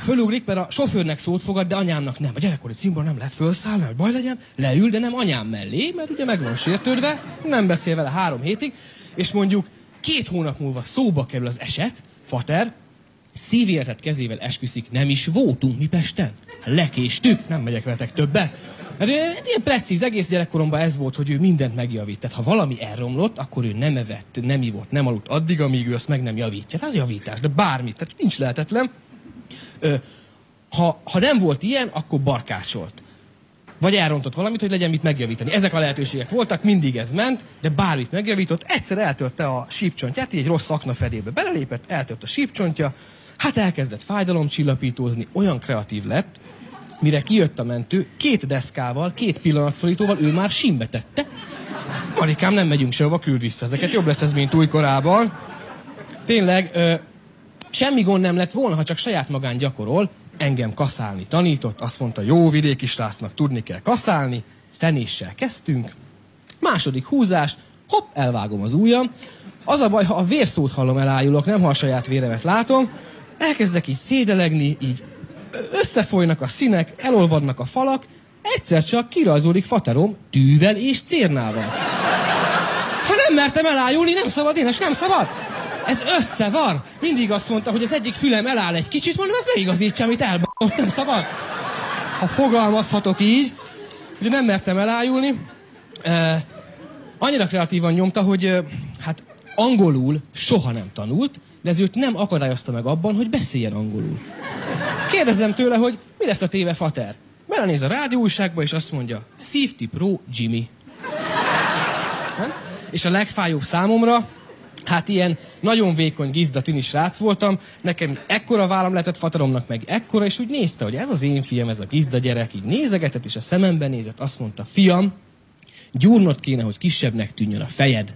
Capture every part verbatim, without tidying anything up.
fölugrik, mert a sofőrnek szót fogad, de anyámnak nem. A gyerekkori címból nem lehet felszállni, hogy baj legyen, leül, de nem anyám mellé, mert ugye meg van sértődve, nem beszél vele három hétig, és mondjuk két hónap múlva szóba kerül az eset, fater, szívéletet kezével esküszik, nem is voltunk mi Pesten. Lekéstük, nem megyek veletek többet. Hát ilyen precíz, egész gyerekkoromban ez volt, hogy ő mindent megjavít. Tehát ha valami elromlott, akkor ő nem evett, nem ivott, nem aludt addig, amíg ő azt meg nem javítja. Tehát javítás, de bármit, tehát nincs lehetetlen. Ö, ha, ha nem volt ilyen, akkor barkácsolt. Vagy elrontott valamit, hogy legyen mit megjavítani. Ezek a lehetőségek voltak, mindig ez ment, de bármit megjavított. Egyszer eltörte a sípcsontját, így egy rossz aknafedébe belelépett, eltört a sípcsontja, hát elkezdett fájdalomcsillapítózni, olyan kreatív lett, mire kijött a mentő, két deszkával, két pillanatszorítóval ő már símbe tette. Marikám, nem megyünk sehova, küld vissza ezeket, jobb lesz ez, mint újkorában. Tényleg, ö, semmi gond nem lett volna, ha csak saját magán gyakorol, engem kaszálni tanított, azt mondta, jó vidéki srácnak tudni kell kaszálni, fenéssel kezdtünk. Második húzás, hopp, elvágom az ujjam. Az a baj, ha a vérszót hallom, elájulok, nem ha a saját véremet látom, elkezdek így szédelegni, így összefolynak a színek, elolvadnak a falak, egyszer csak kirajzódik faterom tűvel és cérnával. Ha nem mertem elájulni, nem szabad, Dénes, nem szabad. Ez összevar. Mindig azt mondta, hogy az egyik fülem eláll egy kicsit, mondom, ez beigazítja, amit elb***ott, nem szabad. Ha fogalmazhatok így, hogy nem mertem elájulni, eh, annyira kreatívan nyomta, hogy eh, hát angolul soha nem tanult, de ez őt nem akadályozta meg abban, hogy beszéljen angolul. Kérdezem tőle, hogy mi lesz a téve, fater? Belenéz a rádióújságba, és azt mondja, Safety Pro Jimmy. Nem? És a legfájóbb számomra, hát ilyen nagyon vékony, gizda, tini srác voltam, nekem ekkora vállam lehetett, fateromnak meg ekkora, és úgy nézte, hogy ez az én fiam, ez a gizda gyerek, így nézegetett, és a szememben nézett, azt mondta, fiam, gyúrnod kéne, hogy kisebbnek tűnjön a fejed.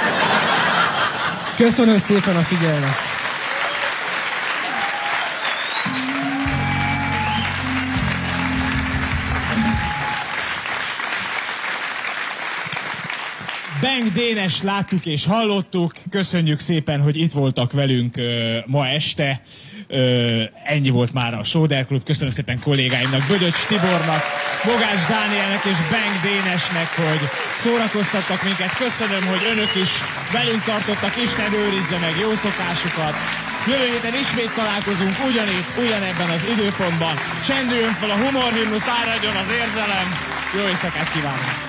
Köszönöm szépen a figyelmet! Beng Dénest láttuk és hallottuk. Köszönjük szépen, hogy itt voltak velünk uh, ma este. Uh, ennyi volt már a Sóder Klub. Köszönöm szépen kollégáimnak, Bödöcs Tibornak, Bogás Dánielnek és Beng Dénesnek, hogy szórakoztattak minket. Köszönöm, hogy önök is velünk tartottak. Isten őrizze meg jó szokásukat. Jövő héten ismét találkozunk ugyanitt, ugyanebben az időpontban. Csendüljön fel a humorhimnusz, áradjon az érzelem. Jó éjszakát kívánok!